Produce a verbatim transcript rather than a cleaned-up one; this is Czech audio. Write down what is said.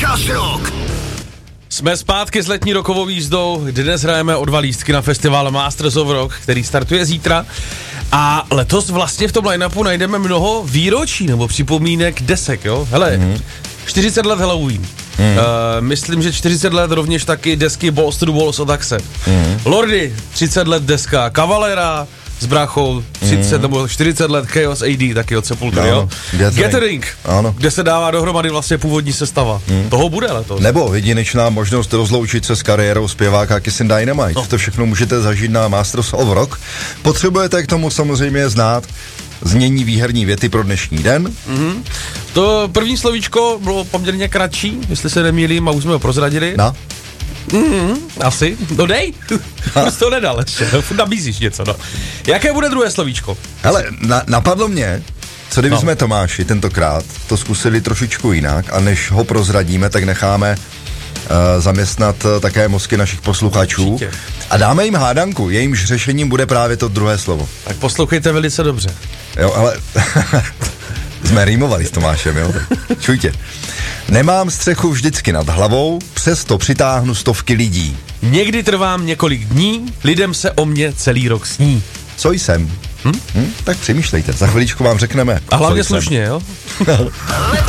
Masters Rock. Jsme zpátky s letní rokovou jízdou, dnes hrajeme o dva lístky na festival Masters of Rock, který startuje zítra. A letos vlastně v tom line-upu najdeme mnoho výročí nebo připomínek desek, jo? Hele, mm. čtyřicet let Halloween. Mm. Uh, myslím, že čtyřicet let rovněž taky desky Balls to the Walls od Axe. Mm. Lordi, třicet let deska, Cavalera s bráchou, třicet mm. nebo čtyřicet let Chaos A D, taky od Sepultury, jo? Gathering, Gathering ano. Kde se dává dohromady vlastně původní sestava. Mm. Toho bude letos. Nebo jedinečná možnost rozloučit se s kariérou zpěváka Kiss and Dynamite. No. To všechno můžete zažít na Masters of Rock. Potřebujete k tomu samozřejmě znát znění výherní věty pro dnešní den. Mm-hmm. To první slovíčko bylo poměrně kratší, jestli se nemýlím, a už jsme ho prozradili. No. Mm, asi. No dej. Prostě to nedal ještě. Furt nabízíš něco, no. Jaké bude druhé slovíčko? Hele, na, napadlo mě, co kdyby no. jsme Tomáši tentokrát to zkusili trošičku jinak a než ho prozradíme, tak necháme uh, zaměstnat uh, také mozky našich posluchačů. Určitě. A dáme jim hádanku, jejímž řešením bude právě to druhé slovo. Tak poslouchejte velice dobře. Jo, ale jsme rýmovali s Tomášem, jo? Čujte. Nemám střechu vždycky nad hlavou, přesto přitáhnu stovky lidí. Někdy trvám několik dní, lidem se o mě celý rok sní. Co jsem? Hm? Hm? Tak přemýšlejte, za chviličku vám řekneme. A hlavně slušně, jo?